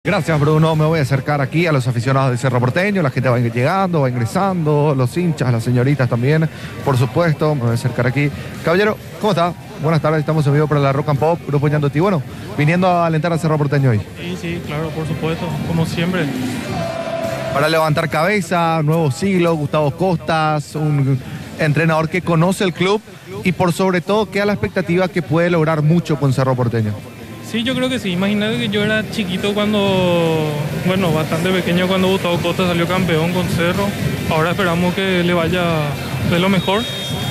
Gracias, Bruno. Me voy a acercar aquí a los aficionados de Cerro Porteño. La gente va llegando, va ingresando, los hinchas, las señoritas también, por supuesto. Me voy a acercar aquí. Caballero, ¿cómo está? Buenas tardes, estamos en vivo para la Rock and Pop, Grupo Ñandoti. Bueno, viniendo a alentar a Cerro Porteño hoy. Sí, claro, por supuesto, como siempre. Para levantar cabeza, nuevo siglo, Gustavo Costas, un entrenador que conoce el club y por sobre todo queda la expectativa que puede lograr mucho con Cerro Porteño. Sí, yo creo que sí. Imagínate que yo era chiquito bastante pequeño cuando Gustavo Costa salió campeón con Cerro. Ahora esperamos que le vaya de lo mejor.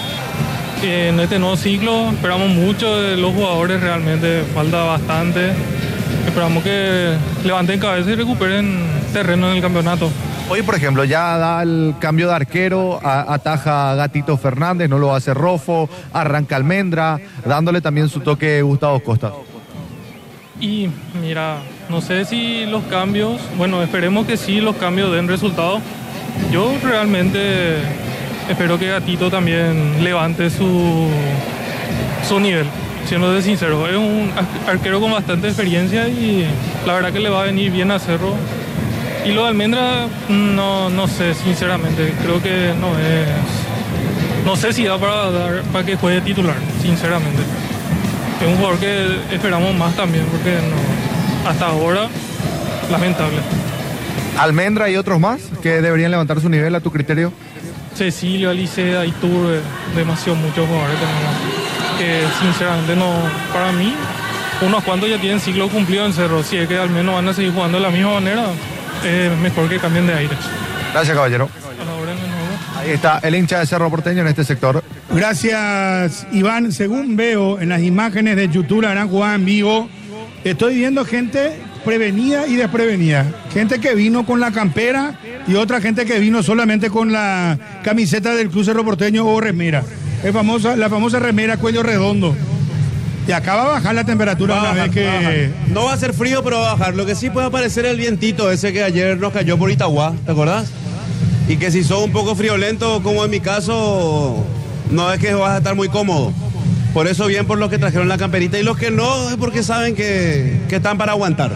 En este nuevo ciclo esperamos mucho de los jugadores, realmente falta bastante. Esperamos que levanten cabeza y recuperen terreno en el campeonato. Hoy, por ejemplo, ya da el cambio de arquero, ataja Gatito Fernández, no lo va a hacer Rofo, arranca Almendra, dándole también su toque Gustavo Costa. Y mira, no sé si los cambios, esperemos que sí los cambios den resultados. Yo realmente espero que Gatito también levante su nivel, siendo sincero. Es un arquero con bastante experiencia y la verdad que le va a venir bien a Cerro. Y lo de Almendra, no sé, sinceramente, creo que no sé si da para que juegue titular, sinceramente. Es un jugador que esperamos más también, porque hasta ahora, lamentable. ¿Almendra y otros más que deberían levantar su nivel a tu criterio? Cecilio, Alicea, Iturbe, demasiado muchos jugadores tenemos. Que sinceramente para mí, unos cuantos ya tienen ciclo cumplido en Cerro. Si es que al menos van a seguir jugando de la misma manera, es mejor que cambien de aire. Gracias, caballero. Ahí está el hincha de Cerro Porteño en este sector. Gracias, Iván. Según veo en las imágenes de YouTube, la gran jugada en vivo, estoy viendo gente prevenida y desprevenida. Gente que vino con la campera y otra gente que vino solamente con la camiseta del Club Cerro Porteño o remera. La famosa remera cuello redondo. Y acá va a bajar la temperatura una vez que... No va a ser frío, pero va a bajar. Lo que sí puede aparecer el vientito ese que ayer nos cayó por Itagua, ¿te acordás? Y que si sos un poco friolento, como en mi caso, no es que vas a estar muy cómodo. Por eso bien por los que trajeron la camperita y los que no es porque saben que están para aguantar.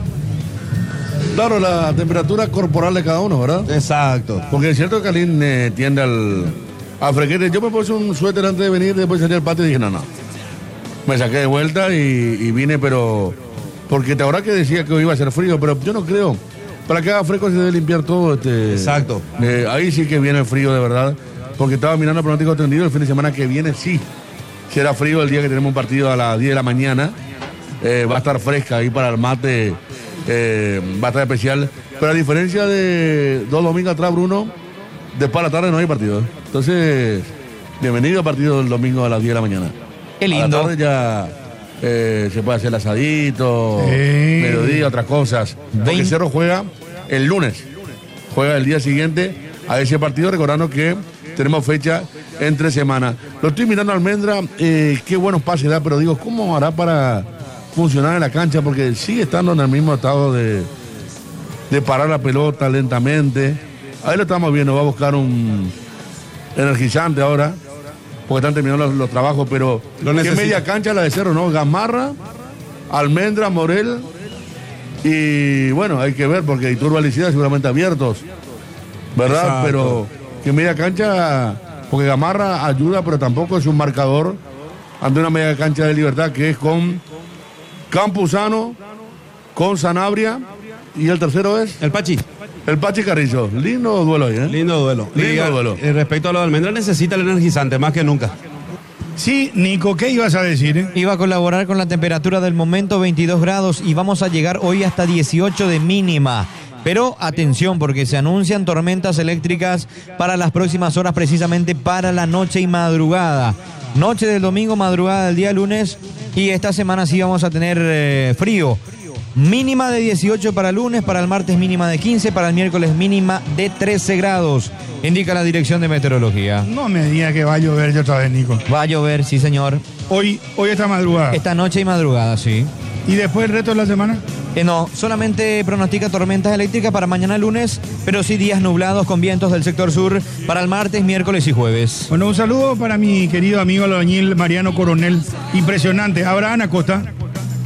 Claro, la temperatura corporal de cada uno, ¿verdad? Exacto. Porque es cierto que Alín tiende al freguete. Yo me puse un suéter antes de venir, después salí al patio y dije, no. Me saqué de vuelta y vine, pero... Porque te ahora que decía que hoy iba a ser frío, pero yo no creo. Para que haga fresco se debe limpiar todo. Exacto. Ahí sí que viene el frío de verdad. Porque estaba mirando el pronóstico tendido el fin de semana que viene, sí. Será frío el día que tenemos un partido a las 10 de la mañana. Va a estar fresca ahí para el mate. Va a estar especial. Pero a diferencia de 2 domingos atrás, Bruno, después de la tarde no hay partido. Entonces, bienvenido al partido del domingo a las 10 de la mañana. Qué lindo. A la tarde ya se puede hacer el asadito, mediodía, otras cosas. Porque Cerro juega el lunes. Juega el día siguiente a ese partido, recordando que tenemos fecha entre semana. Lo estoy mirando a Almendra, qué buenos pases da, pero digo, ¿cómo hará para funcionar en la cancha? Porque sigue estando en el mismo estado de parar la pelota lentamente. Ahí lo estamos viendo, va a buscar un energizante ahora, porque están terminando los trabajos, pero ¿qué media cancha la de Cerro, no? Gamarra, Almendra, Morel, y bueno, hay que ver, porque Iturbe, Alicea seguramente abiertos, ¿verdad? Exacto. Pero que media cancha, porque Gamarra ayuda, pero tampoco es un marcador ante una media cancha de Libertad, que es con Campuzano, con Sanabria, y el tercero es... El Pachi. El Pachi Carrizo. Lindo duelo ahí, ¿eh? Lindo duelo. Respecto a lo de Almendra, necesita el energizante más que nunca. Sí, Nico, ¿qué ibas a decir? Iba a colaborar con la temperatura del momento, 22 grados, y vamos a llegar hoy hasta 18 de mínima. Pero atención, porque se anuncian tormentas eléctricas para las próximas horas, precisamente para la noche y madrugada. Noche del domingo, madrugada del día lunes, y esta semana sí vamos a tener frío. Mínima de 18 para el lunes, para el martes mínima de 15, para el miércoles mínima de 13 grados, indica la Dirección de Meteorología. No me diga que va a llover yo otra vez, Nico. Va a llover, sí señor. Hoy esta madrugada. Esta noche y madrugada, sí. ¿Y después el resto de la semana? No, solamente pronostica tormentas eléctricas para mañana lunes, pero sí días nublados con vientos del sector sur para el martes, miércoles y jueves. Bueno, un saludo para mi querido amigo albañil Mariano Coronel. Impresionante. Abraham Acosta.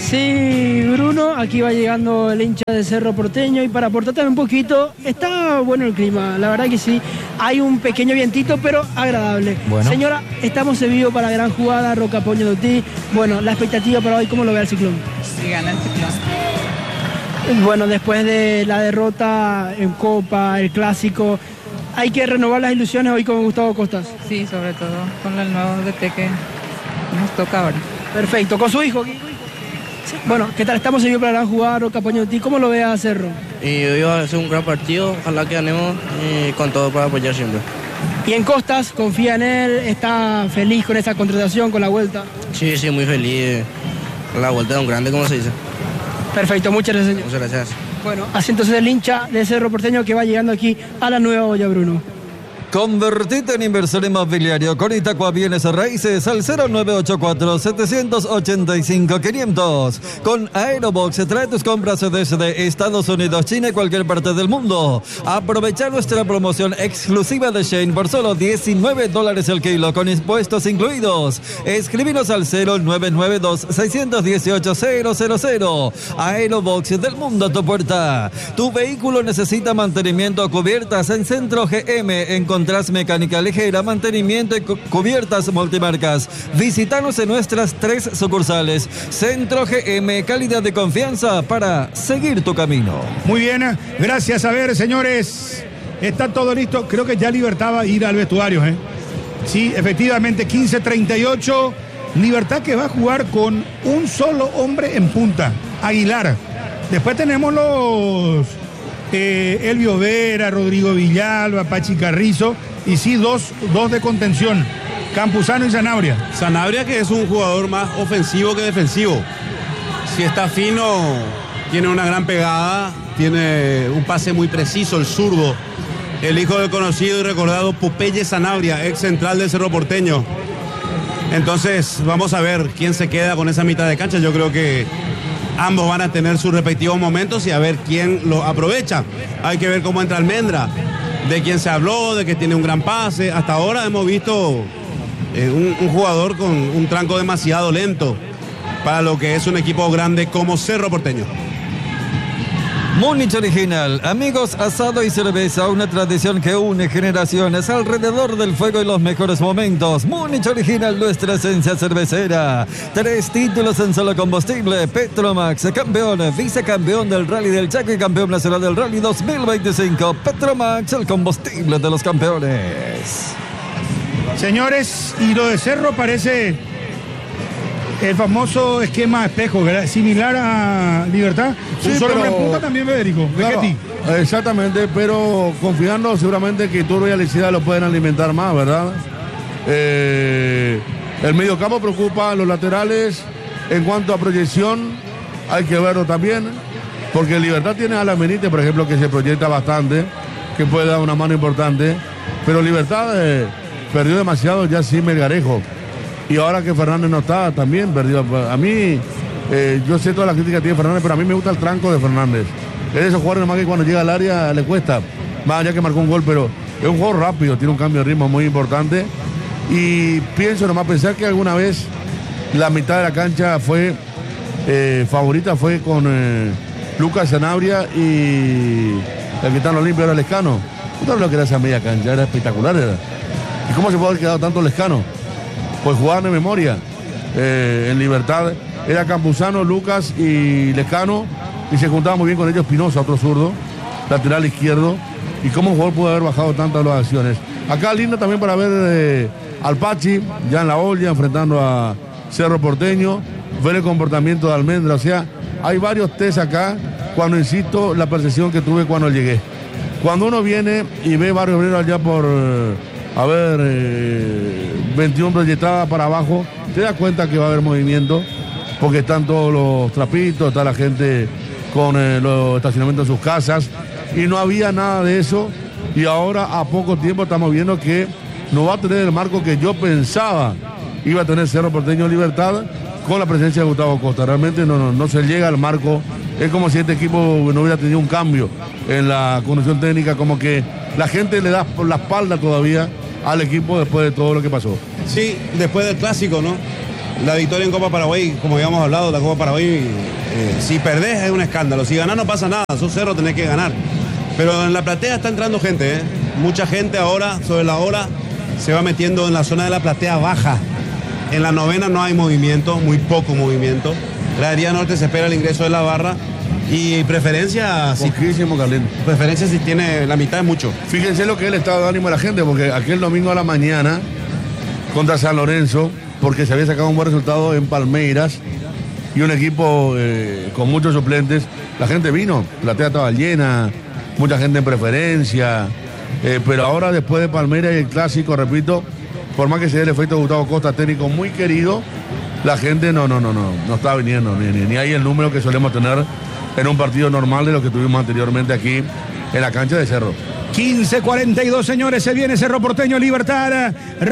Sí, Bruno, aquí va llegando el hincha de Cerro Porteño y para aportar también un poquito, está bueno el clima, la verdad que sí, hay un pequeño vientito pero agradable. Bueno. Señora, estamos en vivo para la gran jugada, Roca Poño de Ti. Bueno, la expectativa para hoy, ¿cómo lo ve el Ciclón? Sí, gana el Ciclón. Bueno, después de la derrota en Copa, el Clásico, hay que renovar las ilusiones hoy con Gustavo Costas. Sí, sobre todo con el nuevo DT que nos toca ahora. Perfecto, con su hijo. Sí. Bueno, ¿qué tal? Estamos en vivo para la gran jugada, Roca Poño de Ti. ¿Cómo lo ve a Cerro? Y hoy va a ser un gran partido, ojalá que ganemos y con todo para apoyar siempre. Y en Costas, confía en él, está feliz con esa contratación, con la vuelta. Sí, muy feliz. La vuelta de un grande, como se dice. Perfecto, muchas gracias, señor. Muchas gracias. Bueno, así entonces el hincha de Cerro Porteño que va llegando aquí a la nueva olla, Bruno. Convertite en inversor inmobiliario con Itaqua Bienes Raíces al 0984-785-500. Con Aerobox trae tus compras desde Estados Unidos, China y cualquier parte del mundo. Aprovecha nuestra promoción exclusiva de Shane por solo $19 el kilo con impuestos incluidos. Escríbenos al 0992-618-000. Aerobox del mundo a tu puerta. Tu vehículo necesita mantenimiento, cubiertas en Centro GM. Encontrás mecánica ligera, mantenimiento y cubiertas multimarcas. Visítanos en nuestras 3 sucursales. Centro GM, calidad de confianza para seguir tu camino. Muy bien, gracias. A ver, señores, está todo listo. Creo que ya Libertad va a ir al vestuario, ¿eh? Sí, efectivamente, 15:38. Libertad que va a jugar con un solo hombre en punta, Aguilar. Después tenemos los Elvio Vera, Rodrigo Villalba, Pachi Carrizo, y sí, dos de contención, Campuzano y Sanabria. Sanabria, que es un jugador más ofensivo que defensivo. Si está fino, tiene una gran pegada, tiene un pase muy preciso, el zurdo. El hijo del conocido y recordado Popeye Sanabria, ex central del Cerro Porteño. Entonces, vamos a ver quién se queda con esa mitad de cancha. Yo creo que ambos van a tener sus respectivos momentos y a ver quién lo aprovecha. Hay que ver cómo entra Almendra, de quien se habló, de que tiene un gran pase. Hasta ahora hemos visto un jugador con un tranco demasiado lento para lo que es un equipo grande como Cerro Porteño. Múnich Original, amigos, asado y cerveza, una tradición que une generaciones alrededor del fuego y los mejores momentos. Múnich Original, nuestra esencia cervecera. 3 títulos en solo combustible. Petromax, campeón, vicecampeón del Rally del Chaco y campeón nacional del Rally 2025. Petromax, el combustible de los campeones. Señores, y lo de Cerro parece el famoso esquema espejo, ¿verdad? Similar a Libertad. Sí, un solo pero hombre en punta también, Federico. Claro, exactamente, pero confiando seguramente que Turbo y Alicida lo pueden alimentar más, ¿verdad? El mediocampo preocupa, los laterales. En cuanto a proyección, hay que verlo también, porque Libertad tiene a la Benítez, por ejemplo, que se proyecta bastante, que puede dar una mano importante, pero Libertad perdió demasiado ya sin Melgarejo. Y ahora que Fernández no está, también perdió. A mí, yo sé toda la crítica que tiene Fernández, pero a mí me gusta el tranco de Fernández. Es de esos jugadores nomás que cuando llega al área le cuesta. Más allá que marcó un gol, pero es un jugador rápido, tiene un cambio de ritmo muy importante. Y pienso nomás pensar que alguna vez la mitad de la cancha fue favorita, fue con Lucas Sanabria y el que está en Olimpia era Lescano. ¿Tú sabes lo que era esa media cancha? Era espectacular, era. ¿Y cómo se puede haber quedado tanto Lescano? Pues jugaban de memoria. En Libertad era Campuzano, Lucas y Lescano, y se juntaba muy bien con ellos Espinosa, otro zurdo, lateral izquierdo. Y cómo un jugador pudo haber bajado tantas las acciones. Acá lindo también para ver al Pachi, ya en la olla, enfrentando a Cerro Porteño, ver el comportamiento de Almendra. O sea, hay varios test acá, cuando insisto, la percepción que tuve cuando llegué. Cuando uno viene y ve Barrio Obrero allá por... 21 proyectadas para abajo, te das cuenta que va a haber movimiento, porque están todos los trapitos, está la gente con los estacionamientos en sus casas, y no había nada de eso, y ahora a poco tiempo estamos viendo que no va a tener el marco que yo pensaba iba a tener Cerro Porteño Libertad con la presencia de Gustavo Costa. Realmente no se llega al marco, es como si este equipo no hubiera tenido un cambio en la conducción técnica, como que la gente le da por la espalda todavía al equipo después de todo lo que pasó. Sí, después del clásico, ¿no? la victoria en Copa Paraguay, como habíamos hablado, la Copa Paraguay, si perdés es un escándalo, si ganás no pasa nada, sos Cerro, tenés que ganar. Pero en la platea está entrando gente, mucha gente ahora, sobre la hora, se va metiendo en la zona de la platea baja. En la novena no hay movimiento, muy poco movimiento. Gradería Norte se espera el ingreso de la barra. Y preferencia, poquísimo, Carlín. Preferencia si tiene la mitad es mucho. Fíjense lo que es el estado de ánimo de la gente, porque aquel domingo a la mañana contra San Lorenzo, porque se había sacado un buen resultado en Palmeiras y un equipo con muchos suplentes, la gente vino, la platea estaba llena, mucha gente en preferencia, pero ahora después de Palmeiras y el clásico, repito, por más que se dé el efecto de Gustavo Costa, técnico muy querido, la gente no está viniendo, ni hay el número que solemos tener en un partido normal de lo que tuvimos anteriormente aquí en la cancha de Cerro. 15:42, señores, se viene Cerro Porteño Libertad.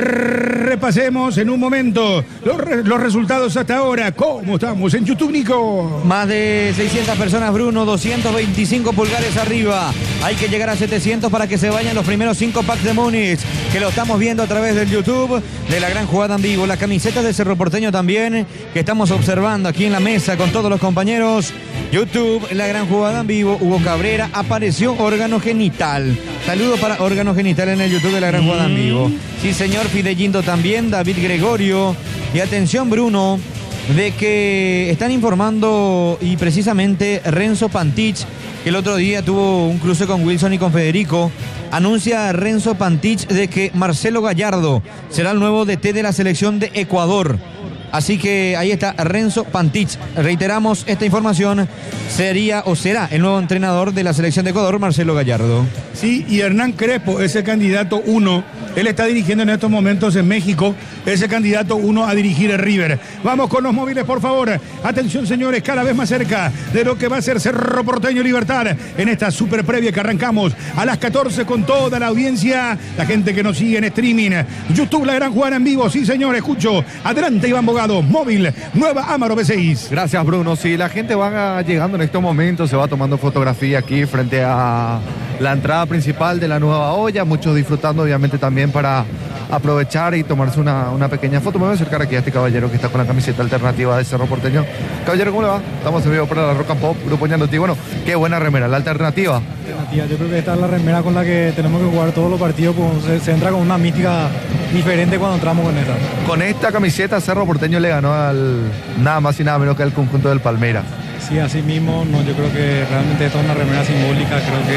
Repasemos en un momento los resultados hasta ahora. ¿Cómo estamos en YouTube, Nico? Más de 600 personas, Bruno, 225 pulgares arriba. Hay que llegar a 700 para que se vayan los primeros 5 packs de Múnich, que lo estamos viendo a través del YouTube de La Gran Jugada en vivo. Las camisetas de Cerro Porteño también, que estamos observando aquí en la mesa con todos los compañeros. YouTube, La Gran Jugada en vivo. Hugo Cabrera, apareció órgano genital. Saludos para órgano genital en el YouTube de La Gran Jugada en vivo. Sí, señor, Fidellindo también, David Gregorio. Y atención, Bruno, de que están informando, y precisamente Renzo Pantich, que el otro día tuvo un cruce con Wilson y con Federico, anuncia a Renzo Pantich de que Marcelo Gallardo será el nuevo DT de la selección de Ecuador. Así que ahí está Renzo Pantich. Reiteramos, esta información sería o será el nuevo entrenador de la selección de Ecuador, Marcelo Gallardo. Sí, y Hernán Crespo, ese candidato 1, él está dirigiendo en estos momentos en México, ese candidato 1 a dirigir el River. Vamos con los móviles, por favor. Atención, señores, cada vez más cerca de lo que va a ser Cerro Porteño Libertad en esta super previa que arrancamos a las 14 con toda la audiencia, la gente que nos sigue en streaming. YouTube, La Gran Jugada en vivo. Sí, señor, escucho. Adelante, Iván Bogado. Móvil, nueva Amaro B6. Gracias, Bruno. Sí, la gente va llegando en estos momentos, se va tomando fotografía aquí frente a la entrada principal de la nueva olla, muchos disfrutando obviamente también para aprovechar y tomarse una pequeña foto. Me voy a acercar aquí a este caballero que está con la camiseta alternativa de Cerro Porteño. Caballero, ¿cómo le va? Estamos en vivo para la Rock and Pop, Grupo Ñandoti. Bueno, qué buena remera, la alternativa. Yo creo que esta es la remera con la que tenemos que jugar todos los partidos, pues se entra con una mística diferente cuando entramos con esta. Con esta camiseta Cerro Porteño le ganó al nada más y nada menos que al conjunto del Palmeiras. Sí, así mismo, no, yo creo que realmente esto es una remera simbólica,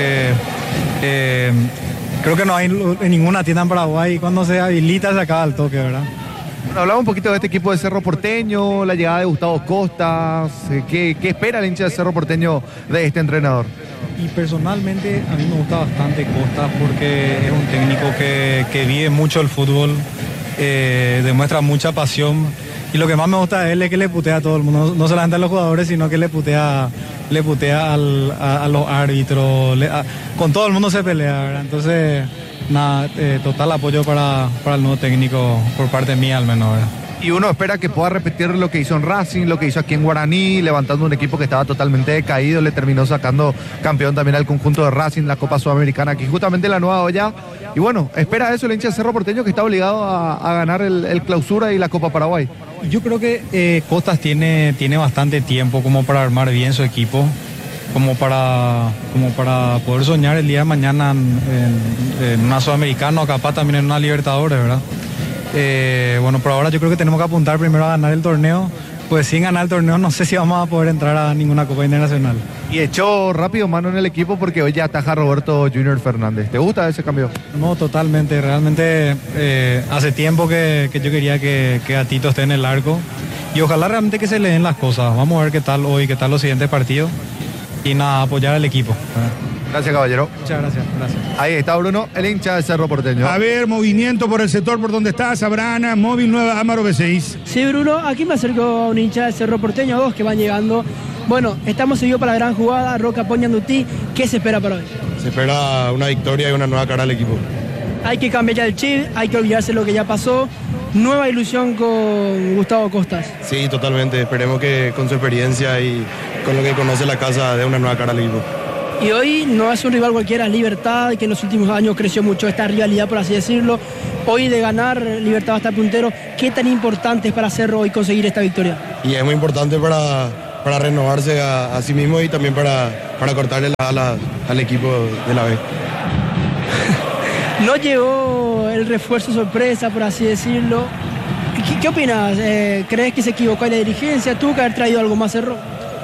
creo que no hay en ninguna tienda en Paraguay, y cuando se habilita se acaba el toque, ¿verdad? Bueno, hablamos un poquito de este equipo de Cerro Porteño, la llegada de Gustavo Costas, ¿qué espera el hincha de Cerro Porteño de este entrenador? Y personalmente a mí me gusta bastante Costas porque es un técnico que vive mucho el fútbol, demuestra mucha pasión, y lo que más me gusta de él es que le putea a todo el mundo, no solamente a los jugadores, sino que le putea a los árbitros, con todo el mundo se pelea, ¿verdad? Entonces, nada, total apoyo para el nuevo técnico por parte mía al menos, ¿verdad? Y uno espera que pueda repetir lo que hizo en Racing, lo que hizo aquí en Guaraní, levantando un equipo que estaba totalmente decaído, le terminó sacando campeón también al conjunto de Racing, la Copa Sudamericana, aquí justamente la nueva olla. Y bueno, espera eso el hincha de Cerro Porteño, que está obligado a ganar el Clausura y la Copa Paraguay. Yo creo que Costas tiene bastante tiempo como para armar bien su equipo, como para poder soñar el día de mañana en una Sudamericana o capaz también en una Libertadores, ¿verdad? Bueno, por ahora yo creo que tenemos que apuntar primero a ganar el torneo, pues sin ganar el torneo no sé si vamos a poder entrar a ninguna Copa Internacional. Y echó rápido mano en el equipo porque hoy ya ataja Roberto Junior Fernández. ¿Te gusta ese cambio? No, totalmente, realmente hace tiempo que yo quería que Gatito esté en el arco y ojalá realmente que se le den las cosas. Vamos a ver qué tal hoy, qué tal los siguientes partidos y nada, apoyar al equipo. Gracias, caballero. Muchas gracias. Ahí está Bruno, el hincha de Cerro Porteño. A ver, movimiento por el sector por donde está Sabrana, móvil nueva Amaro B6. Sí, Bruno, aquí me acerco a un hincha de Cerro Porteño, 2 que van llegando. Bueno, estamos seguidos para la gran jugada, Roca Ñandoti. ¿Qué se espera para hoy? Se espera una victoria y una nueva cara al equipo. Hay que cambiar ya el chip, hay que olvidarse lo que ya pasó. Nueva ilusión con Gustavo Costas. Sí, totalmente. Esperemos que con su experiencia y con lo que conoce la casa dé una nueva cara al equipo. Y hoy no es un rival cualquiera, es Libertad, que en los últimos años creció mucho esta rivalidad, por así decirlo. Hoy de ganar, Libertad va a estar puntero. ¿Qué tan importante es para Cerro hoy conseguir esta victoria? Y es muy importante para renovarse a sí mismo y también para cortarle la ala al equipo de la B. No llegó el refuerzo sorpresa, por así decirlo. ¿Qué opinas? ¿Crees que se equivocó en la dirigencia? ¿Tuvo que haber traído algo más Cerro?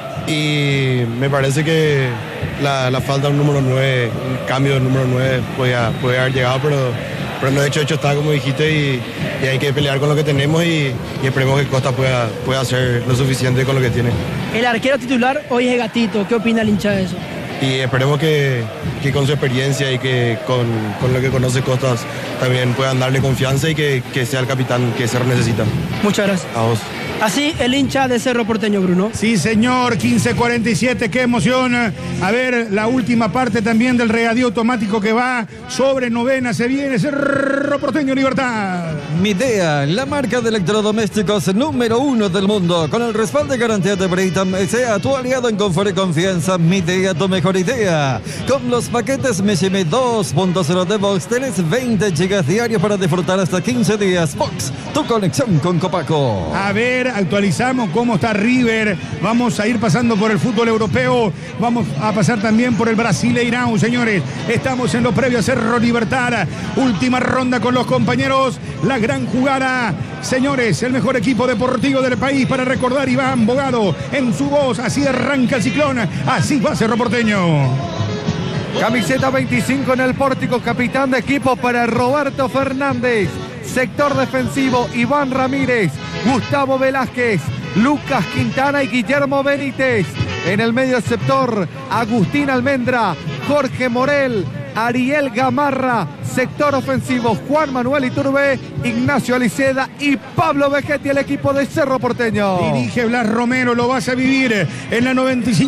Y me parece que la falta de un número 9, un cambio del número 9 puede haber llegado, pero lo hecho está, como dijiste, y hay que pelear con lo que tenemos y esperemos que Costa pueda hacer lo suficiente con lo que tiene. El arquero titular hoy es Gatito. ¿Qué opina el hincha de eso? Y esperemos que con su experiencia y que con lo que conoce Costas también puedan darle confianza y que sea el capitán que Cerro necesita. Muchas gracias. A vos. Así el hincha de Cerro Porteño, Bruno. Sí, señor, 15:47, qué emoción. A ver, la última parte también del regadío automático que va sobre novena. Se viene Cerro Porteño Libertad. Midea, la marca de electrodomésticos número 1 del mundo. Con el respaldo y garantía de Britam, sea tu aliado en confort y confianza. Midea, tu mejor idea. Con los paquetes Meshime 2.0 de Box, tenés 20 gigas diarios para disfrutar hasta 15 días. Box, tu conexión con Copaco. A ver, actualizamos cómo está River. Vamos a ir pasando por el fútbol europeo. Vamos a pasar también por el Brasileirão, señores. Estamos en lo previo a Cerro Libertad. Última ronda con los compañeros. La gran jugada. Señores, el mejor equipo deportivo del país para recordar Iván Bogado en su voz. Así arranca el ciclón. Así va Cerro Porteño. Camiseta 25 en el pórtico, capitán de equipo para Roberto Fernández. Sector defensivo, Iván Ramírez, Gustavo Velázquez, Lucas Quintana y Guillermo Benítez. En el medio sector, Agustín Almendra, Jorge Morel, Ariel Gamarra. Sector ofensivo, Juan Manuel Iturbe, Ignacio Aliceda y Pablo Vegetti, el equipo de Cerro Porteño. Dirige Blas Romero, lo vas a vivir en la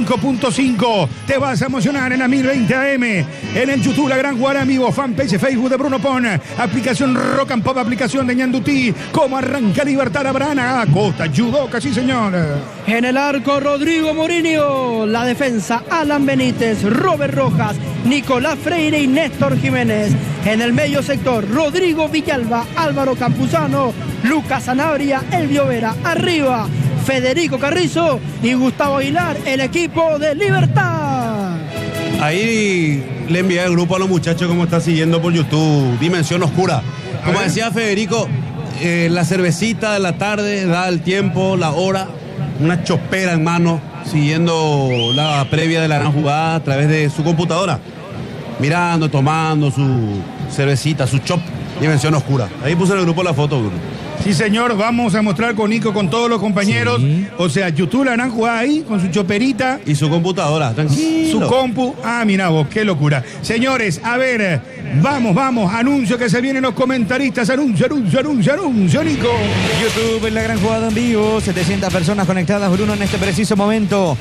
95.5. Te vas a emocionar en la 1020 AM. En el YouTube, la gran jugada en vivo. Fanpage Facebook de Bruno Pon. Aplicación Rock and Pop, aplicación de Ñandutí. Cómo arranca Libertad Abrana. Costa, Yudoca, sí señor. En el arco, Rodrigo Mourinho. La defensa, Alan Benítez, Robert Rojas, Nicolás Freire y Néstor Jiménez. En el medio sector, Rodrigo Villalba, Álvaro Campuzano, Lucas Sanabria, Elvio Vera. Arriba, Federico Carrizo y Gustavo Aguilar, el equipo de Libertad. Ahí le envié al grupo a los muchachos como está siguiendo por YouTube, Dimensión Oscura. Como decía Federico, la cervecita de la tarde, da el tiempo, la hora, una chopera en mano, siguiendo la previa de la gran jugada a través de su computadora. Mirando, tomando su cervecita, su chop, Dimensión Oscura. Ahí puse en el grupo la foto, Bruno. Sí, señor, vamos a mostrar con Nico, con todos los compañeros. Sí. O sea, YouTube la gran jugada ahí, con su choperita. Y su computadora, tranquilo. Su compu. Ah, mira vos, qué locura. Señores, a ver, vamos. Anuncio que se vienen los comentaristas. Anuncio, Nico. YouTube en la gran jugada en vivo. 700 personas conectadas, Bruno, en este preciso momento.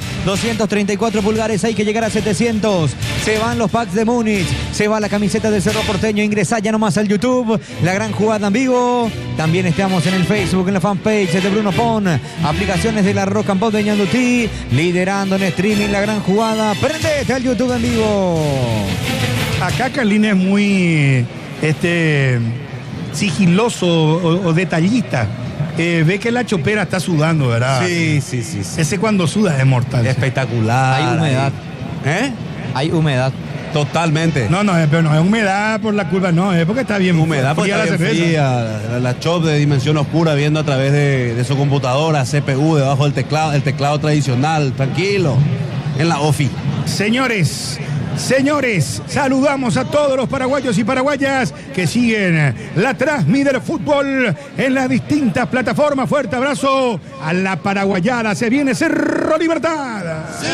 234 pulgares, hay que llegar a 700. Se van los packs de Múnich. Se va la camiseta del Cerro Porteño. Ingresá ya nomás al YouTube. La gran jugada en vivo. También estamos en el Facebook, en la fanpage de Bruno Pon. Aplicaciones de la Rock and Pop de Ñandutí. Liderando en streaming la gran jugada. Prendete al YouTube en vivo. Acá Carlín es muy sigiloso o detallista. Ve que la chopera está sudando, ¿verdad? Sí. Ese cuando suda es mortal. Espectacular. Hay humedad. Hay humedad. Totalmente. Pero no es humedad por la curva, no, es porque está bien humedad, porque está bien fría, la chop de Dimensión Oscura viendo a través de su computadora, CPU debajo del teclado, el teclado tradicional, tranquilo, en la OFI. Señores, saludamos a todos los paraguayos y paraguayas que siguen la transmisión del fútbol en las distintas plataformas. Fuerte abrazo a la paraguayada. Se viene Cerro Libertad.